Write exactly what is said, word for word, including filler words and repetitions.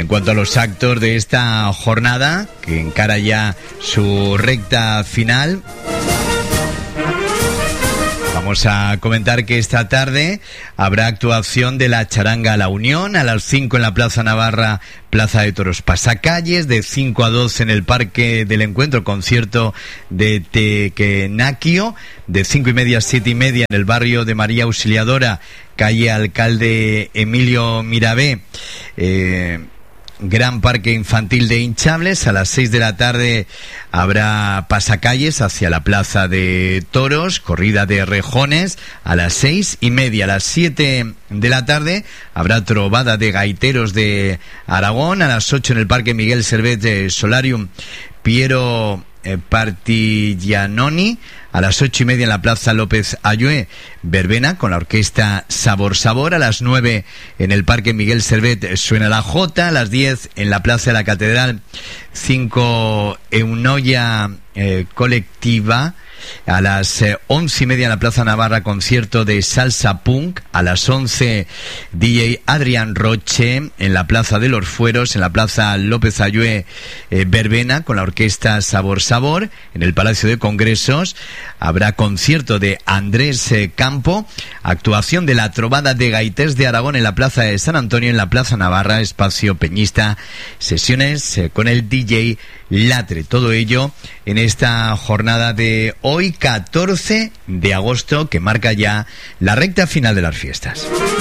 en cuanto a los actos de esta jornada, que encara ya su recta final, vamos a comentar que esta tarde habrá actuación de la charanga La Unión a las cinco en la Plaza Navarra, Plaza de Toros Pasacalles, de cinco a doce en el Parque del Encuentro, concierto de Tequenaquio, de cinco y media a siete y media en el barrio de María Auxiliadora, calle Alcalde Emilio Mirabé, eh, Gran Parque Infantil de Hinchables. A las seis de la tarde habrá pasacalles hacia la Plaza de Toros, corrida de rejones a las seis y media. A las siete de la tarde habrá trovada de gaiteros de Aragón. A las ocho en el Parque Miguel Servet de Solarium Piero eh, Partiglianoni. A las ocho y media en la Plaza López Ayué, verbena con la orquesta Sabor Sabor. A las nueve en el Parque Miguel Servet suena la Jota. A las diez en la Plaza de la Catedral, cinco Eunoia eh, Colectiva. A las eh, once y media en la Plaza Navarra, concierto de salsa punk. A las once, D J Adrián Roche en la Plaza de los Fueros. En la Plaza López Ayué, eh, verbena con la orquesta Sabor Sabor. En el Palacio de Congresos habrá concierto de Andrés eh, Campo. Actuación de la Trovada de Gaiters de Aragón en la Plaza de San Antonio. En la Plaza Navarra, espacio peñista, sesiones eh, con el D J Latre. Todo ello en esta jornada de hoy, catorce de agosto, que marca ya la recta final de las fiestas.